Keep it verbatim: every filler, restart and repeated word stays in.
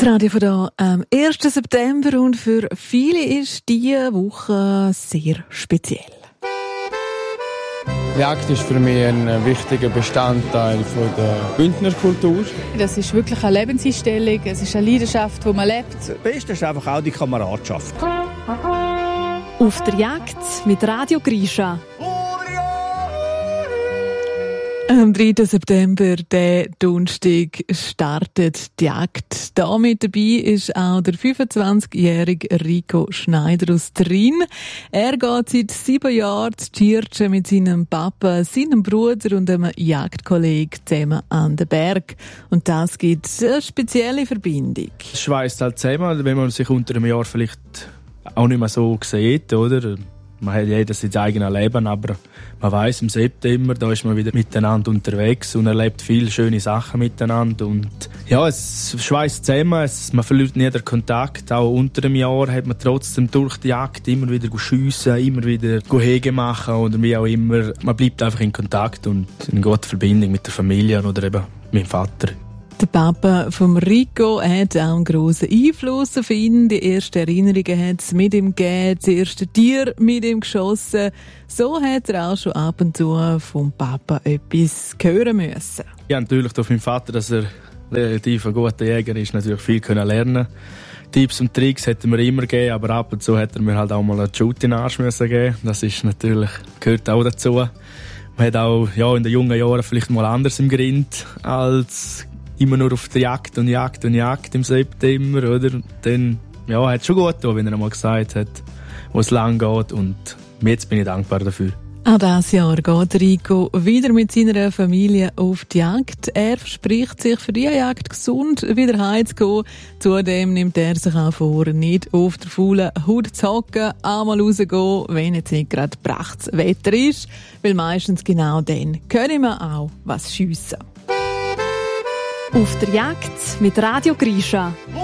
Das Radio von hier am ersten September und für viele ist diese Woche sehr speziell. Jagd ist für mich ein wichtiger Bestandteil von der Bündnerkultur. Das ist wirklich eine Lebenseinstellung, es ist eine Leidenschaft, die man lebt. Das Beste ist einfach auch die Kameradschaft. Auf der Jagd mit Radio Grisha. Am dritten September, der Donnerstag, startet die Jagd. Da mit dabei ist auch der fünfundzwanzigjährige Rico Schneider aus Trin. Er geht seit sieben Jahren zu Tschirtschen mit seinem Papa, seinem Bruder und einem Jagdkollegen zusammen an den Berg. Und das gibt eine spezielle Verbindung. Es schweißt halt zusammen, wenn man sich unter einem Jahr vielleicht auch nicht mehr so sieht, oder? Man hat jeder sein eigenes Leben, aber man weiss, im September, da ist man wieder miteinander unterwegs und erlebt viele schöne Sachen miteinander. Und ja, es schweißt zusammen, es, man verliert nie den Kontakt. Auch unter einem Jahr hat man trotzdem durch die Jagd immer wieder schiessen, immer wieder Hege machen oder wie auch immer. Man bleibt einfach in Kontakt und in guter Verbindung mit der Familie oder eben mit dem Vater. Der Papa von Rico hat auch einen grossen Einfluss auf ihn. Die ersten Erinnerungen hat es mit ihm gegeben, das erste Tier mit ihm geschossen. So hat er auch schon ab und zu vom Papa etwas hören müssen. Ja, natürlich durch meinen Vater, dass er relativ ein guter Jäger ist, natürlich viel können lernen. Tipps und Tricks hätten wir immer gegeben, aber ab und zu hat er mir halt auch mal einen Schutt in den Arsch müssen geben. Das ist natürlich, gehört auch dazu. Man hat auch ja, in den jungen Jahren vielleicht mal anders im Grind als immer nur auf der Jagd und Jagd und Jagd im September, oder? Und dann, ja, hat es schon gut getan, wenn er einmal gesagt hat, wo es lang geht. Und jetzt bin ich dankbar dafür. Auch dieses Jahr geht Rico wieder mit seiner Familie auf die Jagd. Er verspricht sich für die Jagd gesund wieder heimzugehen. Zudem nimmt er sich auch vor, nicht auf der faulen Haut zu hocken, einmal rausgehen, wenn jetzt nicht gerade prachtes Wetter ist. Weil meistens genau dann können wir auch was schiessen. Auf der Jagd mit Radio Grisha.